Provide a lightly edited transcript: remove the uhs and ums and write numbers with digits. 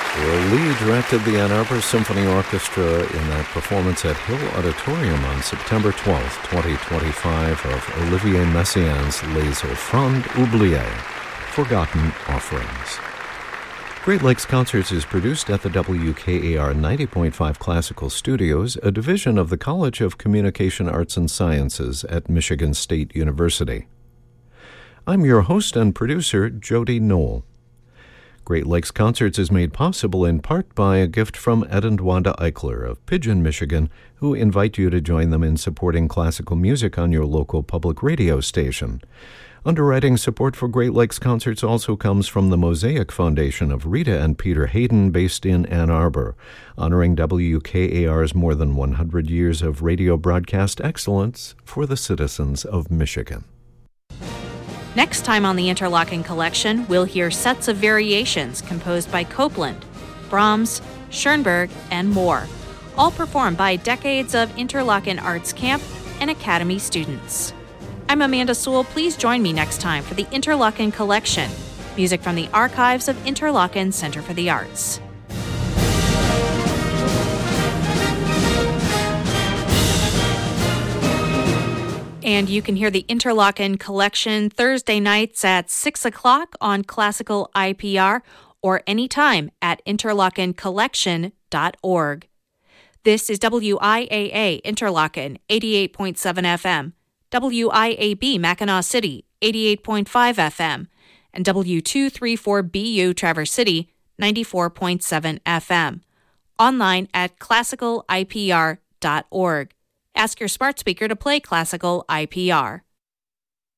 Lee directed the Ann Arbor Symphony Orchestra in that performance at Hill Auditorium on September 12, 2025, of Olivier Messiaen's Les Offrandes Oubliées, Forgotten Offerings. Great Lakes Concerts is produced at the WKAR 90.5 Classical Studios, a division of the College of Communication Arts and Sciences at Michigan State University. I'm your host and producer, Jody Knoll. Great Lakes Concerts is made possible in part by a gift from Ed and Wanda Eichler of Pigeon, Michigan, who invite you to join them in supporting classical music on your local public radio station. Underwriting support for Great Lakes Concerts also comes from the Mosaic Foundation of Rita and Peter Hayden, based in Ann Arbor, honoring WKAR's more than 100 years of radio broadcast excellence for the citizens of Michigan. Next time on the Interlochen Collection, we'll hear sets of variations composed by Copland, Brahms, Schoenberg, and more, all performed by decades of Interlochen Arts Camp and Academy students. I'm Amanda Sewell. Please join me next time for the Interlochen Collection, music from the archives of Interlochen Center for the Arts. And you can hear the Interlochen Collection Thursday nights at 6 o'clock on Classical IPR or anytime at interlochencollection.org. This is WIAA Interlochen 88.7 FM, WIAB Mackinac City 88.5 FM, and W234BU Traverse City 94.7 FM. Online at classicalipr.org. Ask your smart speaker to play Classical IPR.